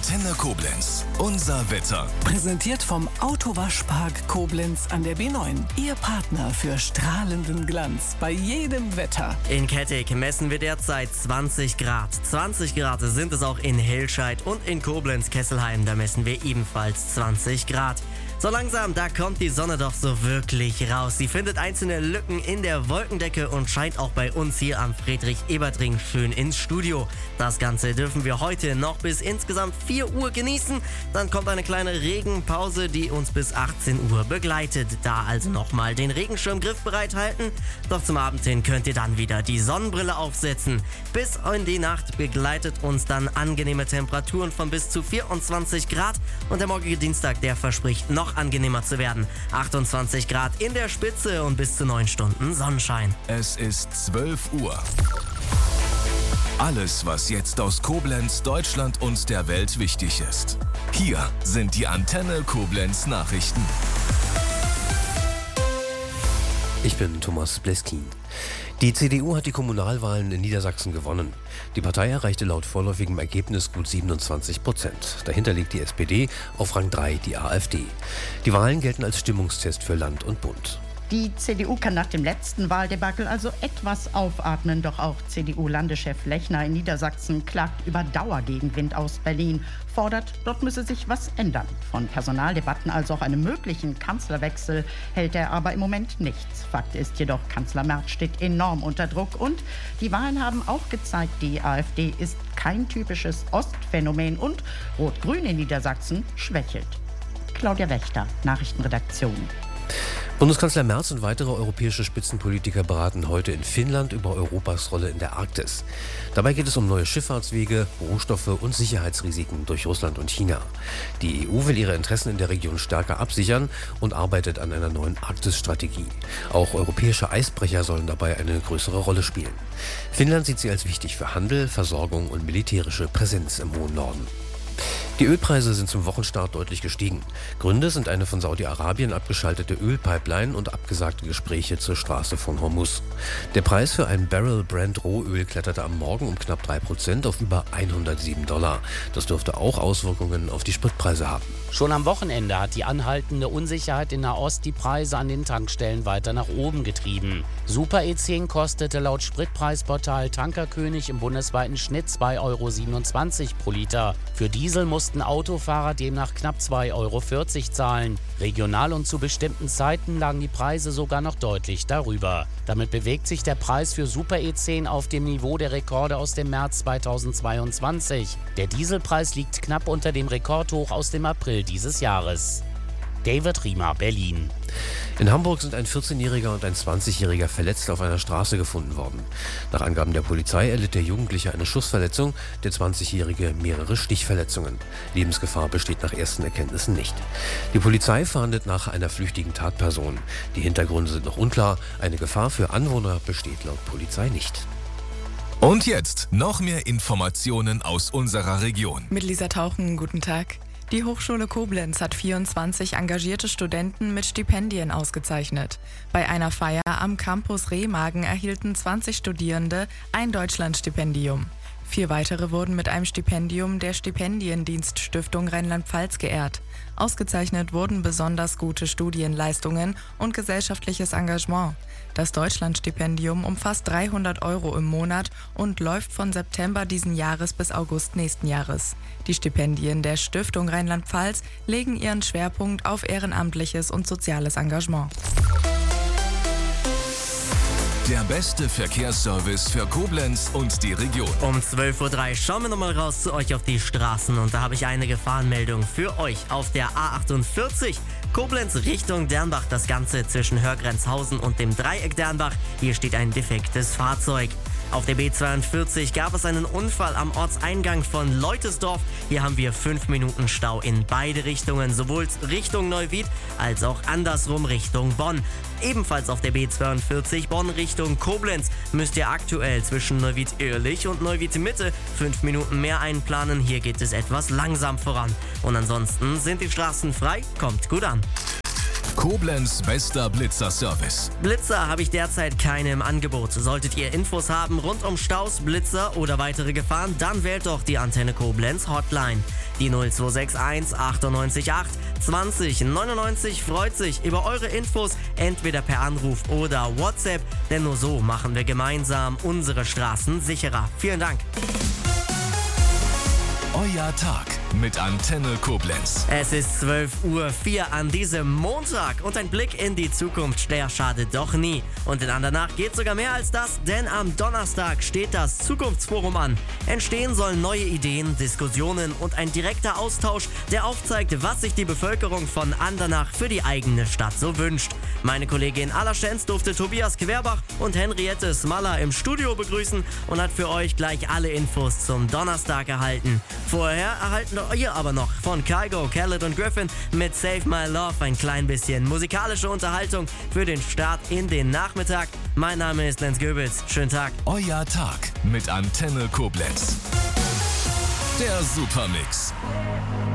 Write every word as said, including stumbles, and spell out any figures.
Antenne Koblenz. Unser Wetter. Präsentiert vom Autowaschpark Koblenz an der B neun. Ihr Partner für strahlenden Glanz bei jedem Wetter. In Kettig messen wir derzeit zwanzig Grad. zwanzig Grad sind es auch in Hilscheid und in Koblenz-Kesselheim. Da messen wir ebenfalls zwanzig Grad. So langsam, da kommt die Sonne doch so wirklich raus. Sie findet einzelne Lücken in der Wolkendecke und scheint auch bei uns hier am Friedrich-Ebert-Ring schön ins Studio. Das Ganze dürfen wir heute noch bis insgesamt vier Uhr genießen. Dann kommt eine kleine Regenpause, die uns bis achtzehn Uhr begleitet. Da also nochmal den Regenschirm griffbereit halten. Doch zum Abend hin könnt ihr dann wieder die Sonnenbrille aufsetzen. Bis in die Nacht begleitet uns dann angenehme Temperaturen von bis zu vierundzwanzig Grad. Und der morgige Dienstag, der verspricht noch angenehmer zu werden. achtundzwanzig Grad in der Spitze und bis zu neun Stunden Sonnenschein. Es ist zwölf Uhr. Alles, was jetzt aus Koblenz, Deutschland und der Welt wichtig ist. Hier sind die Antenne Koblenz Nachrichten. Ich bin Thomas Bleskin. Die C D U hat die Kommunalwahlen in Niedersachsen gewonnen. Die Partei erreichte laut vorläufigem Ergebnis gut siebenundzwanzig Prozent. Dahinter liegt die S P D, auf Rang drei die AfD. Die Wahlen gelten als Stimmungstest für Land und Bund. Die C D U kann nach dem letzten Wahldebakel also etwas aufatmen. Doch auch C D U-Landeschef Lechner in Niedersachsen klagt über Dauergegenwind aus Berlin, fordert, dort müsse sich was ändern. Von Personaldebatten als auch einem möglichen Kanzlerwechsel hält er aber im Moment nichts. Fakt ist jedoch, Kanzler Merz steht enorm unter Druck. Und die Wahlen haben auch gezeigt, die AfD ist kein typisches Ostphänomen und Rot-Grün in Niedersachsen schwächelt. Claudia Wächter, Nachrichtenredaktion. Bundeskanzler Merz und weitere europäische Spitzenpolitiker beraten heute in Finnland über Europas Rolle in der Arktis. Dabei geht es um neue Schifffahrtswege, Rohstoffe und Sicherheitsrisiken durch Russland und China. Die E U will ihre Interessen in der Region stärker absichern und arbeitet an einer neuen Arktisstrategie. Auch europäische Eisbrecher sollen dabei eine größere Rolle spielen. Finnland sieht sie als wichtig für Handel, Versorgung und militärische Präsenz im hohen Norden. Die Ölpreise sind zum Wochenstart deutlich gestiegen. Gründe sind eine von Saudi-Arabien abgeschaltete Ölpipeline und abgesagte Gespräche zur Straße von Hormuz. Der Preis für ein Barrel Brent Rohöl kletterte am Morgen um knapp drei Prozent auf über hundertsieben Dollar. Das dürfte auch Auswirkungen auf die Spritpreise haben. Schon am Wochenende hat die anhaltende Unsicherheit in Nahost die Preise an den Tankstellen weiter nach oben getrieben. Super E zehn kostete laut Spritpreisportal Tankerkönig im bundesweiten Schnitt zwei Euro siebenundzwanzig pro Liter. Für Diesel mussten Autofahrer demnach knapp zwei Euro vierzig zahlen. Regional und zu bestimmten Zeiten lagen die Preise sogar noch deutlich darüber. Damit bewegt sich der Preis für Super E zehn auf dem Niveau der Rekorde aus dem März zweitausendzweiundzwanzig. Der Dieselpreis liegt knapp unter dem Rekordhoch aus dem April dieses Jahres. David Riemer, Berlin. In Hamburg sind ein vierzehnjähriger und ein zwanzigjähriger verletzt auf einer Straße gefunden worden. Nach Angaben der Polizei erlitt der Jugendliche eine Schussverletzung, der zwanzigjährige mehrere Stichverletzungen. Lebensgefahr besteht nach ersten Erkenntnissen nicht. Die Polizei fahndet nach einer flüchtigen Tatperson. Die Hintergründe sind noch unklar. Eine Gefahr für Anwohner besteht laut Polizei nicht. Und jetzt noch mehr Informationen aus unserer Region. Mit Lisa Tauchen, guten Tag. Die Hochschule Koblenz hat vierundzwanzig engagierte Studenten mit Stipendien ausgezeichnet. Bei einer Feier am Campus Remagen erhielten zwanzig Studierende ein Deutschlandstipendium. Vier weitere wurden mit einem Stipendium der Stipendiendienststiftung Rheinland-Pfalz geehrt. Ausgezeichnet wurden besonders gute Studienleistungen und gesellschaftliches Engagement. Das Deutschlandstipendium umfasst dreihundert Euro im Monat und läuft von September diesen Jahres bis August nächsten Jahres. Die Stipendien der Stiftung Rheinland-Pfalz legen ihren Schwerpunkt auf ehrenamtliches und soziales Engagement. Der beste Verkehrsservice für Koblenz und die Region. Um zwölf Uhr drei schauen wir nochmal raus zu euch auf die Straßen und da habe ich eine Gefahrenmeldung für euch auf der A achtundvierzig. Koblenz Richtung Dernbach, das Ganze zwischen Hörgrenzhausen und dem Dreieck Dernbach. Hier steht ein defektes Fahrzeug. Auf der B zweiundvierzig gab es einen Unfall am Ortseingang von Leutesdorf. Hier haben wir fünf Minuten Stau in beide Richtungen, sowohl Richtung Neuwied als auch andersrum Richtung Bonn. Ebenfalls auf der B zweiundvierzig Bonn Richtung Koblenz müsst ihr aktuell zwischen Neuwied-Ehrlich und Neuwied-Mitte fünf Minuten mehr einplanen. Hier geht es etwas langsam voran. Und ansonsten sind die Straßen frei, kommt gut an. Koblenz bester Blitzer-Service. Blitzer habe ich derzeit keine im Angebot. Solltet ihr Infos haben rund um Staus, Blitzer oder weitere Gefahren, dann wählt doch die Antenne Koblenz Hotline. Die null zwei sechs eins achtundneunzig acht zwanzig neunundneunzig freut sich über eure Infos, entweder per Anruf oder WhatsApp, denn nur so machen wir gemeinsam unsere Straßen sicherer. Vielen Dank. Euer Tag mit Antenne Koblenz. Es ist zwölf Uhr vier an diesem Montag und ein Blick in die Zukunft, der schadet doch nie. Und in Andernach geht sogar mehr als das, denn am Donnerstag steht das Zukunftsforum an. Entstehen sollen neue Ideen, Diskussionen und ein direkter Austausch, der aufzeigt, was sich die Bevölkerung von Andernach für die eigene Stadt so wünscht. Meine Kollegin Allerschenz durfte Tobias Querbach und Henriette Smaller im Studio begrüßen und hat für euch gleich alle Infos zum Donnerstag erhalten. Vorher erhalten ihr aber noch von Kygo, Khaled und Griffin mit Save My Love ein klein bisschen musikalische Unterhaltung für den Start in den Nachmittag. Mein Name ist Lenz Goebels. Schönen Tag. Euer Tag mit Antenne Koblenz. Der Supermix.